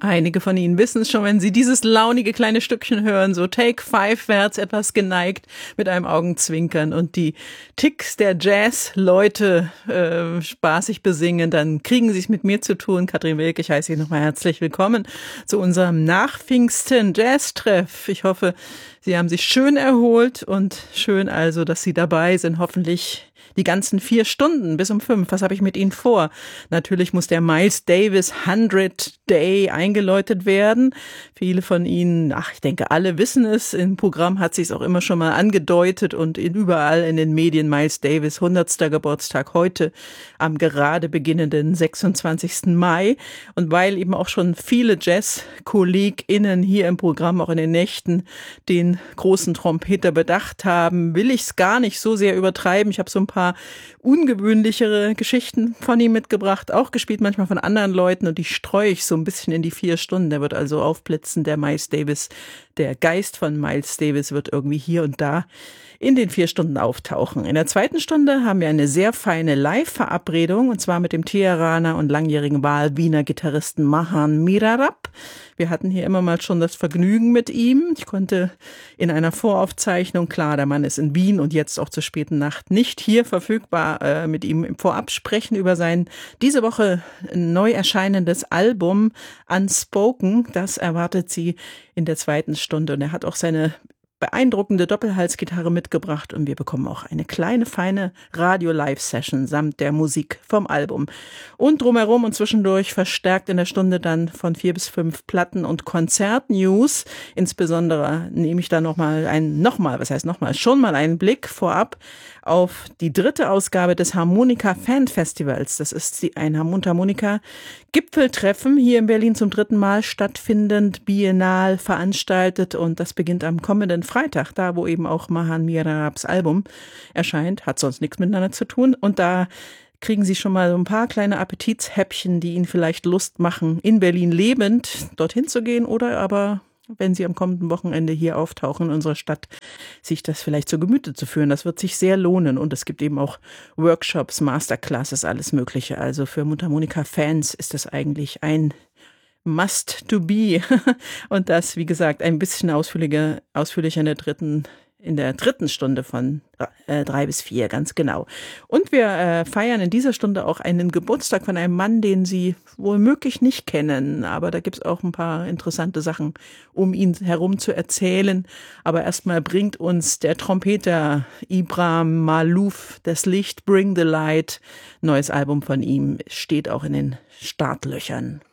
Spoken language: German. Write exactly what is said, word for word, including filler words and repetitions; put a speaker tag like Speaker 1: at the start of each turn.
Speaker 1: Einige von Ihnen wissen es schon, wenn Sie dieses launige kleine Stückchen hören, so Take Five wärts etwas geneigt mit einem Augenzwinkern und die Ticks der Jazz-Leute äh, spaßig besingen, dann kriegen Sie es mit mir zu tun. Katrin Wilk, ich heiße Sie nochmal herzlich willkommen zu unserem Nachpfingsten Jazz-Treff. Ich hoffe, Sie haben sich schön erholt und schön also, dass Sie dabei sind, hoffentlich die ganzen vier Stunden bis um fünf. Was habe ich mit Ihnen vor? Natürlich muss der Miles Davis hundred Day eingeläutet werden. Viele von Ihnen, ach, ich denke, alle wissen es. Im Programm hat sich es auch immer schon mal angedeutet und in, überall in den Medien Miles Davis hundertster Geburtstag heute am gerade beginnenden sechsundzwanzigsten Mai. Und weil eben auch schon viele Jazz-KollegInnen hier im Programm, auch in den Nächten, den großen Trompeter bedacht haben, will ich es gar nicht so sehr übertreiben. Ich habe so ein paar ungewöhnlichere Geschichten von ihm mitgebracht, auch gespielt manchmal von anderen Leuten und die streue ich so ein bisschen in die vier Stunden. Der wird also aufblitzen, der Miles Davis, der Geist von Miles Davis wird irgendwie hier und da in den vier Stunden auftauchen. In der zweiten Stunde haben wir eine sehr feine Live-Verabredung und zwar mit dem Teheraner und langjährigen Wahl-Wiener Gitarristen Mahan Mirarab. Wir hatten hier immer mal schon das Vergnügen mit ihm. Ich konnte in einer Voraufzeichnung, klar, der Mann ist in Wien und jetzt auch zur späten Nacht nicht hier verfügbar, äh, mit ihm im Vorab sprechen über sein diese Woche neu erscheinendes Album Unspoken. Das erwartet Sie in der zweiten Stunde und er hat auch seine beeindruckende Doppelhalsgitarre mitgebracht und wir bekommen auch eine kleine, feine Radio-Live-Session samt der Musik vom Album. Und drumherum und zwischendurch verstärkt in der Stunde dann von vier bis fünf Platten- und Konzert-News. Insbesondere nehme ich da nochmal ein, nochmal, was heißt nochmal, schon mal einen Blick vorab auf die dritte Ausgabe des Harmonika Fan Festivals. Das ist die, ein Mundharmonika-Gipfeltreffen hier in Berlin zum dritten Mal stattfindend, biennal veranstaltet und das beginnt am kommenden Freitag, da wo eben auch Mahan Mirarabs Album erscheint, hat sonst nichts miteinander zu tun und da kriegen Sie schon mal so ein paar kleine Appetitshäppchen, die Ihnen vielleicht Lust machen, in Berlin lebend dorthin zu gehen oder aber wenn Sie am kommenden Wochenende hier auftauchen in unserer Stadt, sich das vielleicht zu Gemüte zu führen. Das wird sich sehr lohnen und es gibt eben auch Workshops, Masterclasses, alles Mögliche. Also für Mundharmonika-Fans ist das eigentlich ein Must to be und das, wie gesagt, ein bisschen ausführlicher, ausführlicher in der dritten in der dritten Stunde von äh, drei bis vier, ganz genau. Und wir äh, feiern in dieser Stunde auch einen Geburtstag von einem Mann, den Sie womöglich nicht kennen, aber da gibt's auch ein paar interessante Sachen, um ihn herum zu erzählen. Aber erstmal bringt uns der Trompeter Ibram Malouf das Licht, Bring the Light, neues Album von ihm, steht auch in den Startlöchern.